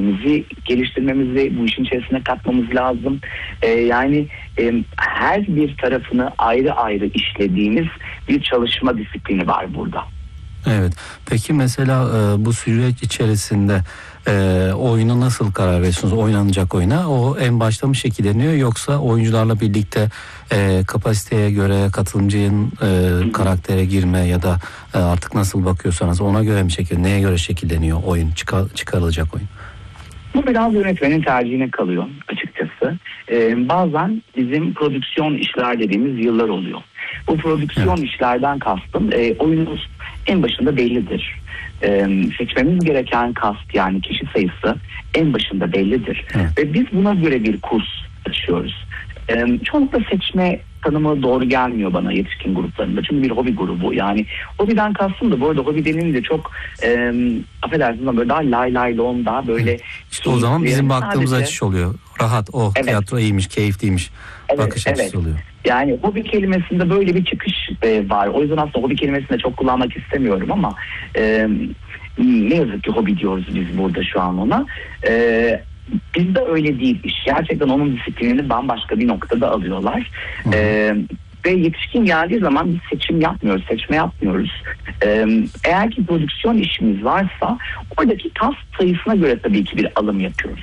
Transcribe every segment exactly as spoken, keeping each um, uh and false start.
kendimizi geliştirmemizi bu işin içerisine katmamız lazım. E, yani e, her bir tarafını ayrı ayrı işlediğimiz bir çalışma disiplini var burada. Evet. Peki mesela e, bu süreç içerisinde e, oyunu nasıl karar veriyorsunuz? Oynanacak oyuna. O en başta mı şekilleniyor, yoksa oyuncularla birlikte e, kapasiteye göre katılımcının e, karaktere girme ya da e, artık nasıl bakıyorsanız ona göre mi şekil, neye göre şekilleniyor oyun, çıkar, çıkarılacak oyun? Bu biraz yönetmenin tercihine kalıyor açıkçası. Ee, bazen bizim prodüksiyon işler dediğimiz yıllar oluyor. Bu prodüksiyon evet. işlerden kastım e, oyunumuz en başında bellidir. Ee, seçmemiz gereken kast, yani kişi sayısı en başında bellidir. Evet. Ve biz buna göre bir kurs açıyoruz. Ee, çoğunlukla seçme tanımı doğru gelmiyor bana yetişkin gruplarında. Çünkü bir hobi grubu, yani hobiden kastım da bu arada hobi denince çok e, affedersiniz ama böyle daha lay lay lon, daha böyle işte o zaman bizim baktığımız sadece açış oluyor. Rahat, oh evet. tiyatro iyiymiş, keyifliymiş evet, bakış evet. açısı oluyor. Yani hobi kelimesinde böyle bir çıkış e, var. O yüzden aslında hobi kelimesini de çok kullanmak istemiyorum ama e, ne yazık ki hobi diyoruz biz burada şu an ona. E, bizde öyle değil iş. Gerçekten onun disiplinini bambaşka bir noktada alıyorlar. E, ve yetişkin geldiği zaman biz seçim yapmıyoruz, seçme yapmıyoruz. E, eğer ki prodüksiyon işimiz varsa oradaki kast sayısına göre tabii ki bir alım yapıyoruz.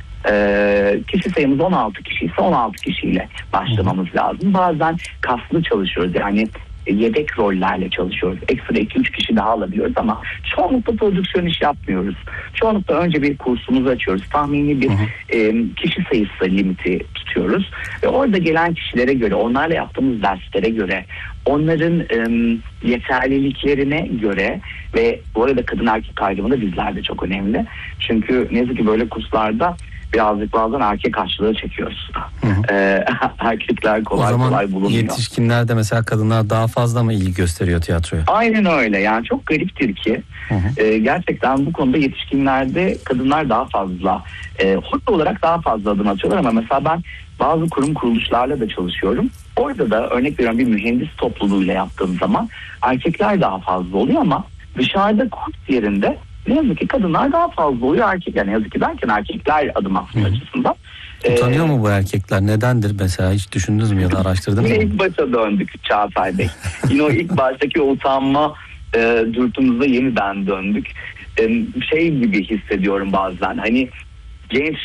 Ee, kişi sayımız on altı kişi ise on altı kişiyle başlamamız lazım. Bazen kaslı çalışıyoruz, yani yedek rollerle çalışıyoruz. Ekstra iki üç kişi daha alabiliyoruz ama çoğunlukla prodüksiyon iş yapmıyoruz. Çoğunlukla önce bir kursumuzu açıyoruz. Tahmini bir e, kişi sayısı limiti tutuyoruz. Ve orada gelen kişilere göre, onlarla yaptığımız derslere göre, onların e, yeterliliklerine göre ve bu arada kadın erkek ayrımı da bizlerde çok önemli. Çünkü ne yazık ki böyle kurslarda birazcık bazen erkek karşılığı çekiyoruz. Ee, erkekler kolay kolay bulunmuyor. O zaman yetişkinlerde mesela kadınlar daha fazla mı ilgi gösteriyor tiyatroya? Aynen öyle. Yani çok gariptir ki e, gerçekten bu konuda yetişkinlerde kadınlar daha fazla e, hobi olarak daha fazla adım atıyorlar ama mesela ben bazı kurum kuruluşlarla da çalışıyorum. Orada da örnek veriyorum bir mühendis topluluğuyla yaptığım zaman erkekler daha fazla oluyor ama dışarıda kurs yerinde ne yazık ki kadınlar daha fazla oluyor, erkek yani ne yazık ki derken erkekler adım atma açısından. Utanıyor ee, mu bu erkekler? Nedendir mesela, hiç düşündünüz mü ya da araştırdınız mı? İlk başa döndük Çağatay Bey. Yine o ilk baştaki utanma e, dürtümüze yeniden döndük. E, şey gibi hissediyorum bazen, hani genç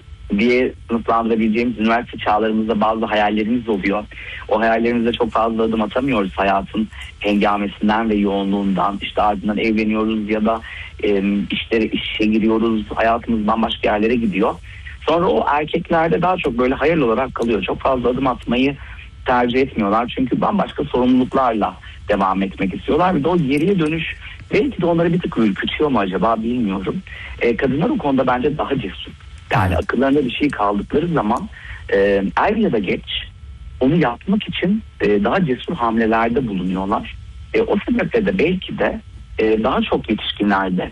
diye sınıflandırabileceğimiz üniversite çağlarımızda bazı hayallerimiz oluyor. O hayallerimizde çok fazla adım atamıyoruz hayatın hengamesinden ve yoğunluğundan. İşte ardından evleniyoruz ya da e, işlere işe giriyoruz. Hayatımız bambaşka yerlere gidiyor. Sonra o erkeklerde daha çok böyle hayal olarak kalıyor. Çok fazla adım atmayı tercih etmiyorlar. Çünkü bambaşka sorumluluklarla devam etmek istiyorlar. Bir de o geriye dönüş belki de onları bir tık ürkütüyor mu acaba, bilmiyorum. E, kadınlar o konuda bence daha cesur. Yani akıllarında bir şey kaldıkları zaman e, er ya da geç onu yapmak için e, daha cesur hamlelerde bulunuyorlar. E, o sebeple de belki de e, daha çok yetişkinlerde,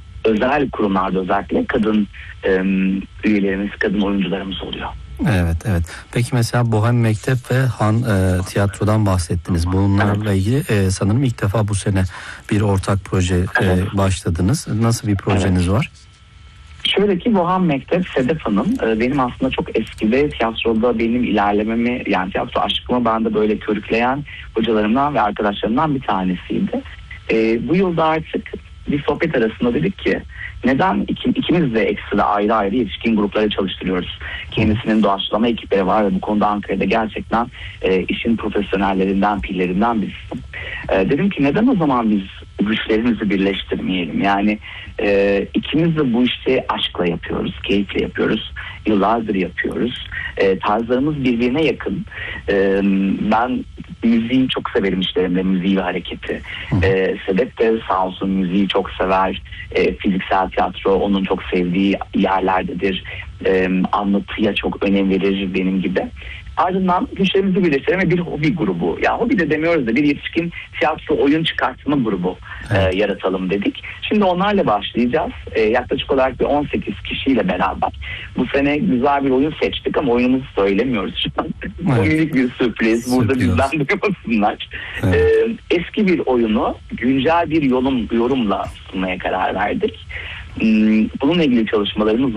özel kurumlarda özellikle kadın e, üyelerimiz, kadın oyuncularımız oluyor. Evet, evet. Peki mesela Bohem Mektep ve Han e, Tiyatro'dan bahsettiniz. Bunlarla ilgili e, sanırım ilk defa bu sene bir ortak proje evet. e, başladınız. Nasıl bir projeniz evet. var? Şöyle ki Bohem Mektep, Sedef Hanım benim aslında çok eskide tiyatroda benim ilerlememi, yani tiyatro aşkımı bende böyle körükleyen hocalarımdan ve arkadaşlarımdan bir tanesiydi. E, bu yılda artık bir sohbet arasında dedik ki neden iki, ikimiz de ekstra ayrı ayrı yetişkin gruplara çalıştırıyoruz. Kendisinin doğaçlama ekipleri var ve bu konuda Ankara'da gerçekten e, işin profesyonellerinden, pillerinden birisi. E, dedim ki neden o zaman biz güçlerimizi birleştirmeyelim? Yani e, ikimiz de bu işi aşkla yapıyoruz, keyifle yapıyoruz, yıllardır yapıyoruz. E, tarzlarımız birbirine yakın. E, ben müziği çok severim işlerimde, müziği ve hareketi. E, Sedef de sağ olsun müziği çok sever. E, fiziksel tiyatro onun çok sevdiği yerlerdedir. E, anlatıya çok önem verir benim gibi. Ardından güçlerimizi birleştirelim ve bir hobi grubu, ya hobi de demiyoruz da bir yetişkin tiyatro oyun çıkartma grubu evet. e, yaratalım dedik. Şimdi onlarla başlayacağız. E, yaklaşık olarak bir on sekiz kişiyle beraber. Bu sene güzel bir oyun seçtik ama oyunumuzu söylemiyoruz şu an. Evet. Oyunluk bir sürpriz. Burada Sürpriz. bizden duymasınlar. Evet. E, eski bir oyunu güncel bir yorum, yorumla sunmaya karar verdik. Bununla ilgili çalışmalarımız